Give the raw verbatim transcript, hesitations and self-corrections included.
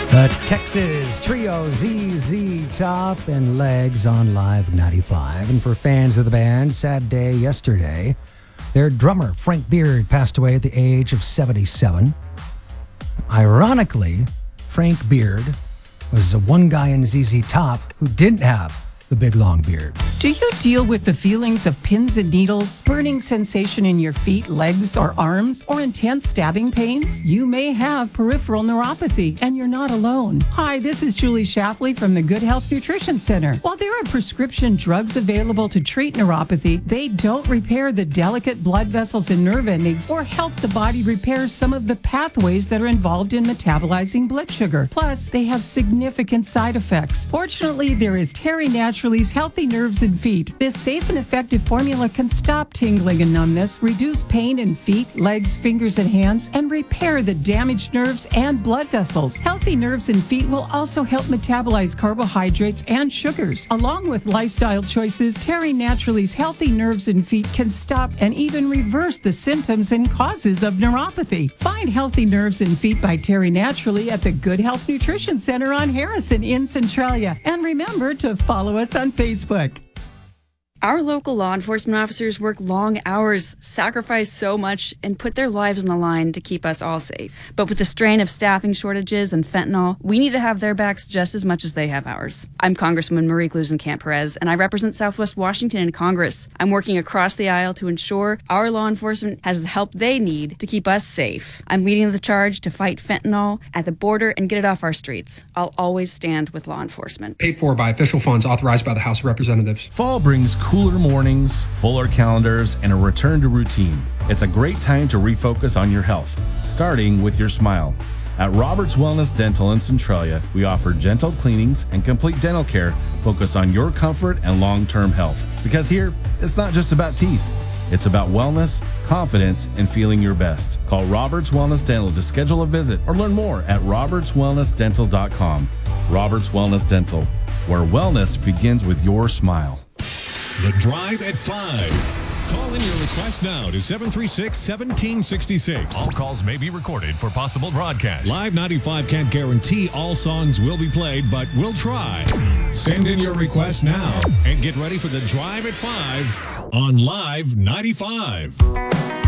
The Texas Trio Z Z Top and Legs on Live ninety-five. And for fans of the band, sad day yesterday. Their drummer, Frank Beard, passed away at the age of seventy-seven. Ironically, Frank Beard was the one guy in Z Z Top who didn't have the big long beard. Do you deal with the feelings of pins and needles, burning sensation in your feet, legs, or arms, or intense stabbing pains? You may have peripheral neuropathy, and you're not alone. Hi, this is Julie Shafley from the Good Health Nutrition Center. While there are prescription drugs available to treat neuropathy, they don't repair the delicate blood vessels and nerve endings or help the body repair some of the pathways that are involved in metabolizing blood sugar. Plus, they have significant side effects. Fortunately, there is Terry Naturally's Healthy Nerves and Feet. This safe and effective formula can stop tingling and numbness, reduce pain in feet, legs, fingers, and hands, and repair the damaged nerves and blood vessels. Healthy Nerves and Feet will also help metabolize carbohydrates and sugars. Along with lifestyle choices, Terry Naturally's Healthy Nerves and Feet can stop and even reverse the symptoms and causes of neuropathy. Find Healthy Nerves and Feet by Terry Naturally at the Good Health Nutrition Center on Harrison in Centralia. And remember to follow us on Facebook. Our local law enforcement officers work long hours, sacrifice so much, and put their lives on the line to keep us all safe. But with the strain of staffing shortages and fentanyl, we need to have their backs just as much as they have ours. I'm Congresswoman Marie Glusenkamp Perez, and I represent Southwest Washington in Congress. I'm working across the aisle to ensure our law enforcement has the help they need to keep us safe. I'm leading the charge to fight fentanyl at the border and get it off our streets. I'll always stand with law enforcement. Paid for by official funds authorized by the House of Representatives. Fall brings cooler mornings, fuller calendars, and a return to routine. It's a great time to refocus on your health, starting with your smile. At Roberts Wellness Dental in Centralia, we offer gentle cleanings and complete dental care focused on your comfort and long-term health. Because here, it's not just about teeth. It's about wellness, confidence, and feeling your best. Call Roberts Wellness Dental to schedule a visit or learn more at roberts wellness dental dot com. Roberts Wellness Dental, where wellness begins with your smile. The Drive at five. Call in your request now to seven three six, one seven six six. All calls may be recorded for possible broadcast. Live ninety-five can't guarantee all songs will be played, but we'll try. Send in your request now and get ready for the Drive at five on Live ninety-five.